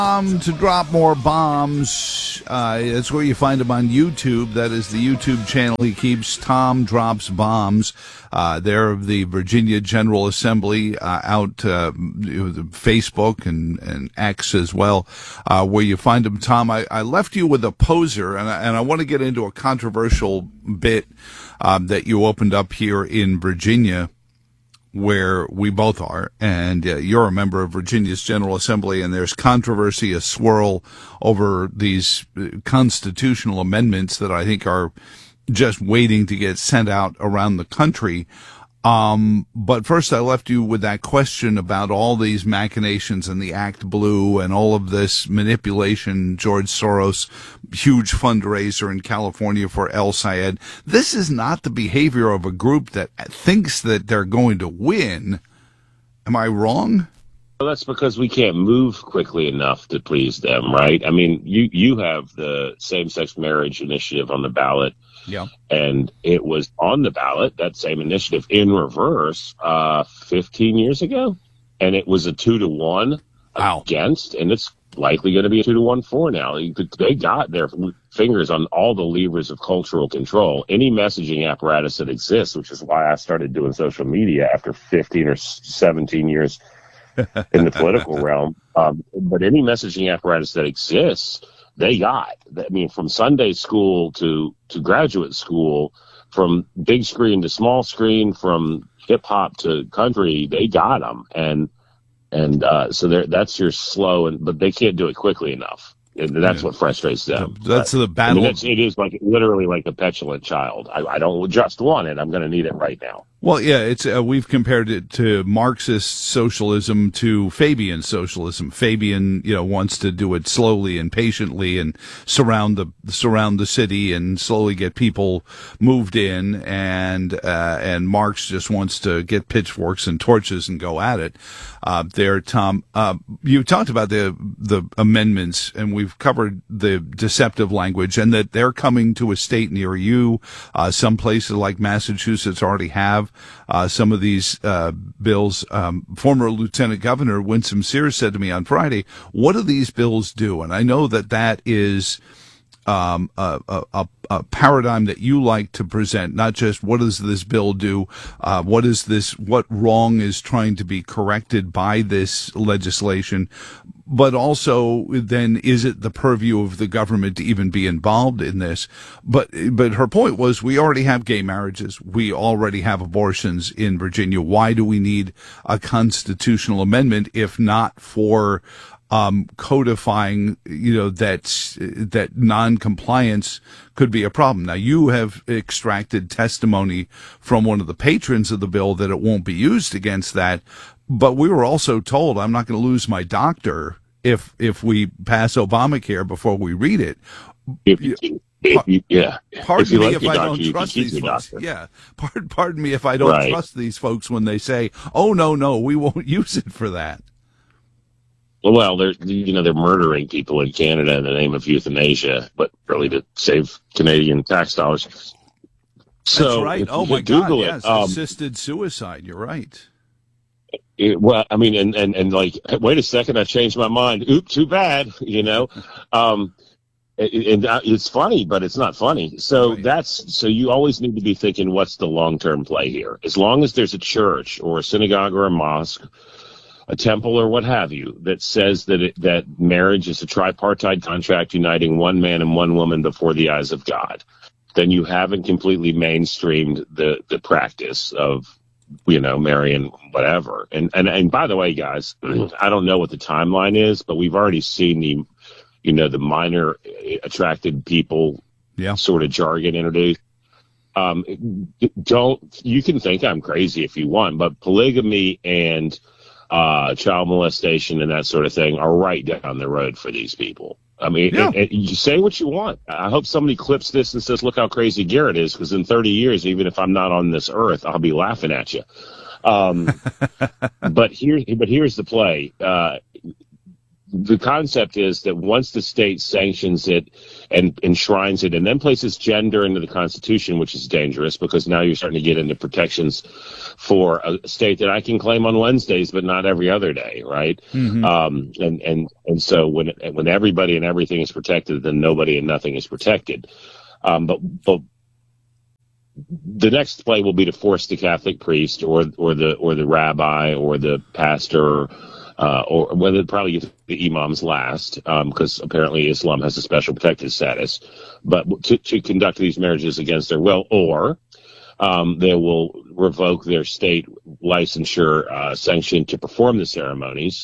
To drop more bombs. That's where you find him on YouTube. That is the YouTube channel he keeps. Tom Drops Bombs. They're of the Virginia General Assembly, out Facebook and X as well, where you find him. Tom, I left you with a poser, and I want to get into a controversial bit that you opened up here in Virginia, where we both are, and you're a member of Virginia's General Assembly, and there's controversy, a swirl over these constitutional amendments that I think are just waiting to get sent out around the country. But first I left you with that question about all these machinations and the Act Blue and all of this manipulation. George Soros, huge fundraiser in California for El Sayed. This is not the behavior of a group that thinks that they're going to win. Am I wrong? Well, that's because we can't move quickly enough to please them, right? I mean, you have the same-sex marriage initiative on the ballot. Yeah. And it was on the ballot, that same initiative, in reverse 15 years ago. And it was a 2-1 against, and it's likely going to be a 2-1 for now. They got their fingers on all the levers of cultural control. Any messaging apparatus that exists, which is why I started doing social media after 15 or 17 years in the political realm. But any messaging apparatus that exists, they got. I mean, from Sunday school to graduate school, from big screen to small screen, from hip hop to country, they got them. And so that's your slow, but they can't do it quickly enough. And that's what frustrates them. That's the battle. I mean, it is literally like a petulant child. I don't just want it. I'm going to need it right now. Well, yeah, it's we've compared it to Marxist socialism to Fabian socialism. Fabian, wants to do it slowly and patiently and surround the city and slowly get people moved in, and Marx just wants to get pitchforks and torches and go at it. There, Tom, you talked about the amendments, and we've covered the deceptive language, and that they're coming to a state near you. Some places like Massachusetts already have some of these bills. Former Lieutenant Governor Winsome Sears said to me on Friday, "What do these bills do?" And I know that is a paradigm that you like to present, not just what does this bill do, what wrong is trying to be corrected by this legislation, but also then is it the purview of the government to even be involved in this? But her point was, we already have gay marriages, we already have abortions in Virginia. Why do we need a constitutional amendment if not for codifying, that non-compliance could be a problem? Now, you have extracted testimony from one of the patrons of the bill that it won't be used against that, but we were also told, I'm not going to lose my doctor if we pass Obamacare before we read it. Pardon me if I don't trust these folks. Yeah, pardon me if I don't trust these folks when they say, "Oh no, we won't use it for that." Well, they're murdering people in Canada in the name of euthanasia, but really to save Canadian tax dollars. So, that's right. Oh my God! Google yes, assisted suicide. You're right. Well, I mean, and wait a second, I changed my mind. Oops, too bad. And it's funny, but it's not funny. So so you always need to be thinking, what's the long-term play here? As long as there's a church or a synagogue or a mosque, a temple or what have you, that says that marriage is a tripartite contract uniting one man and one woman before the eyes of God, then you haven't completely mainstreamed the practice of, marrying whatever. And by the way, guys, I don't know what the timeline is, but we've already seen the minor attracted people sort of jargon introduced. You can think I'm crazy if you want, but polygamy and child molestation and that sort of thing are right down the road for these people. I mean, you say what you want. I hope somebody clips this and says, look how crazy Garrett is, because in 30 years, even if I'm not on this earth, I'll be laughing at you. But here's the play. the concept is that once the state sanctions it and enshrines it and then places gender into the Constitution, which is dangerous because now you're starting to get into protections for a state that I can claim on Wednesdays, but not every other day, right? Mm-hmm. And so when everybody and everything is protected, then nobody and nothing is protected. But the next play will be to force the Catholic priest or the rabbi or the pastor, or whether probably get the imams last, because apparently Islam has a special protected status, but to conduct these marriages against their will, or they will revoke their state licensure sanction to perform the ceremonies,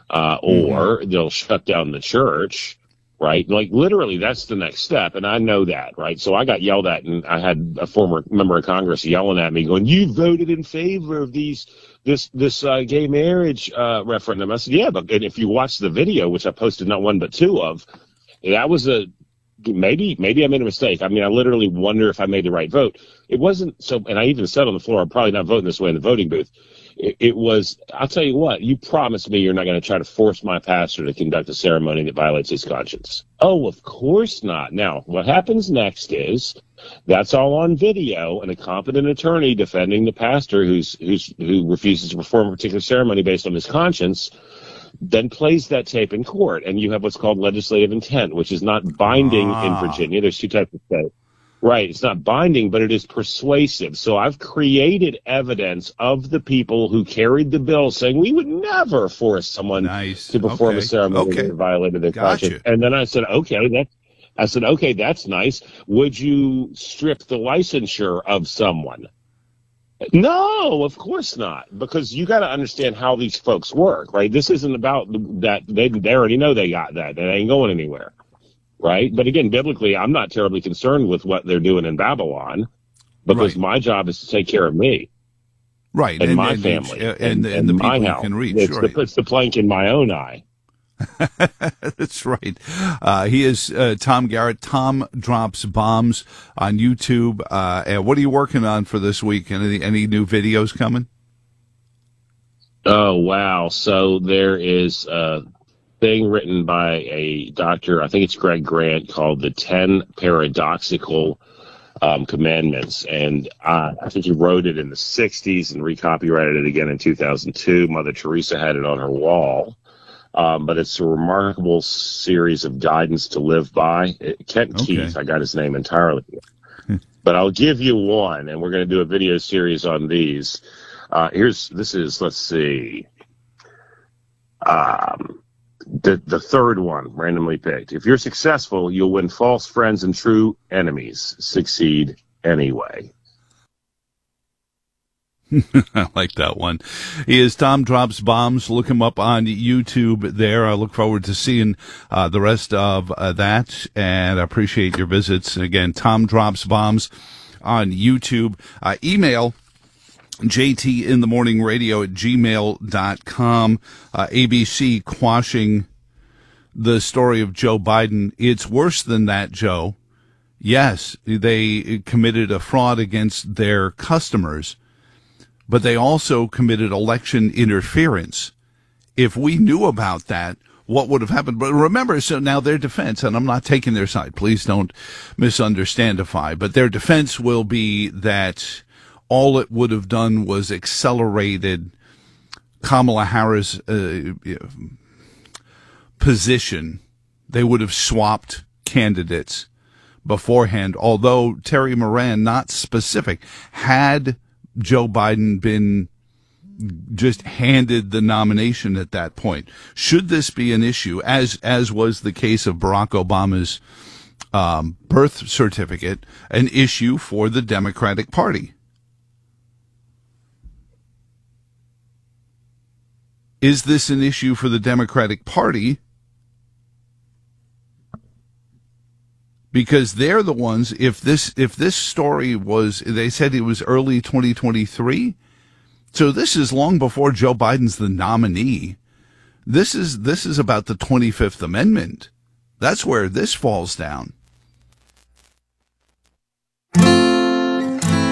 or they'll shut down the church. Right? Like literally that's the next step. And I know that, right? So I got yelled at and I had a former member of Congress yelling at me going, you voted in favor of this gay marriage, referendum. I said, yeah, but if you watch the video, which I posted not one, but two of, that was maybe I made a mistake. I mean, I literally wonder if I made the right vote. It wasn't so, and I even said on the floor, I'm probably not voting this way in the voting booth. It was, I'll tell you what, you promised me you're not going to try to force my pastor to conduct a ceremony that violates his conscience. Oh, of course not. Now, what happens next is that's all on video, and a competent attorney defending the pastor who refuses to perform a particular ceremony based on his conscience then plays that tape in court, and you have what's called legislative intent, which is not binding in Virginia. There's two types of states. Right. It's not binding, but it is persuasive. So I've created evidence of the people who carried the bill saying we would never force someone to perform a ceremony that violated their conscience. And then I said, okay, that's nice. Would you strip the licensure of someone? No, of course not, because you got to understand how these folks work, right? This isn't about that. They already know they got that. They ain't going anywhere. Right. But again, biblically, I'm not terribly concerned with what they're doing in Babylon because my job is to take care of me. Right. And my family. And the my people house. You can reach. It's the plank in my own eye. That's right. He is Tom Garrett. Tom Drops Bombs on YouTube. And what are you working on for this week? Any new videos coming? Oh, wow. So there is thing written by a doctor, I think it's Greg Grant, called The 10 Paradoxical Commandments. And I think he wrote it in the 60s and recopyrighted it again in 2002. Mother Teresa had it on her wall. But it's a remarkable series of guidance to live by. Kent Keith, I got his name entirely. But I'll give you one, and we're going to do a video series on these. Let's see. The third one, randomly picked. If you're successful, you'll win false friends and true enemies. Succeed anyway. I like that one. He is Tom Drops Bombs. Look him up on YouTube there. I look forward to seeing the rest of that, and I appreciate your visits. Again, Tom Drops Bombs on YouTube. Email jtinthemorningradio@gmail.com. ABC quashing the story of Joe Biden. It's worse than that, Joe. Yes, they committed a fraud against their customers, but they also committed election interference. If we knew about that, what would have happened? But remember, so now their defense, and I'm not taking their side, please don't misunderstandify, but their defense will be that all it would have done was accelerated Kamala Harris' position. They would have swapped candidates beforehand, although Terry Moran, not specific, had Joe Biden been just handed the nomination at that point. Should this be an issue, as was the case of Barack Obama's birth certificate, an issue for the Democratic Party? Is this an issue for the Democratic Party? Because they're the ones, if this story was, they said it was early 2023, so this is long before Joe Biden's the nominee. This is about the 25th Amendment. That's where this falls down.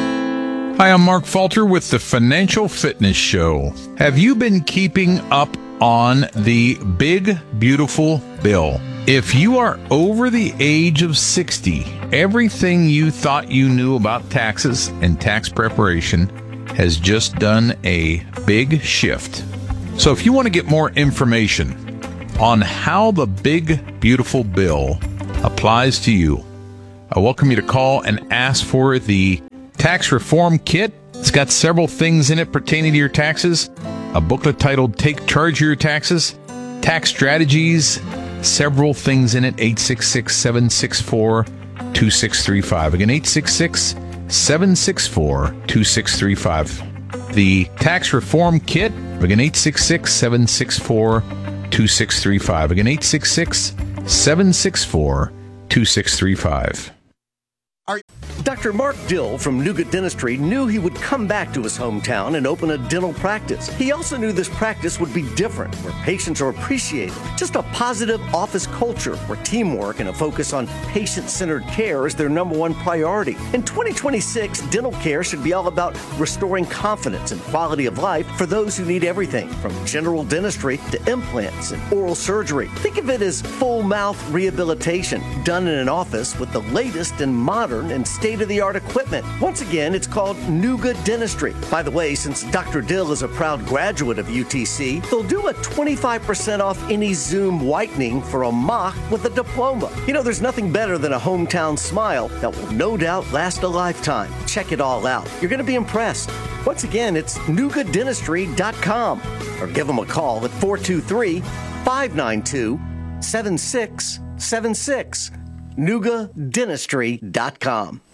Hi, I'm Mark Falter with the Financial Fitness Show. Have you been keeping up on the big, beautiful bill. If you are over the age of 60, everything you thought you knew about taxes and tax preparation has just done a big shift. So if you want to get more information on how the big, beautiful bill applies to you, I welcome you to call and ask for the Tax Reform Kit. It's got several things in it pertaining to your taxes. A booklet titled Take Charge of Your Taxes, Tax Strategies, several things in it. 866-764-2635. Again, 866-764-2635. The Tax Reform Kit. Again, 866-764-2635. Again, 866-764-2635. Dr. Mark Dill from Nuga Dentistry knew he would come back to his hometown and open a dental practice. He also knew this practice would be different, where patients are appreciated. Just a positive office culture where teamwork and a focus on patient-centered care is their number one priority. In 2026, dental care should be all about restoring confidence and quality of life for those who need everything from general dentistry to implants and oral surgery. Think of it as full mouth rehabilitation done in an office with the latest and modern and state-of-the-art equipment. Once again, it's called Nuga Dentistry. By the way, since Dr. Dill is a proud graduate of UTC, they'll do a 25% off any Zoom whitening for a mock with a diploma. You know, there's nothing better than a hometown smile that will no doubt last a lifetime. Check it all out. You're going to be impressed. Once again, it's NugaDentistry.com or give them a call at 423-592-7676. NugaDentistry.com.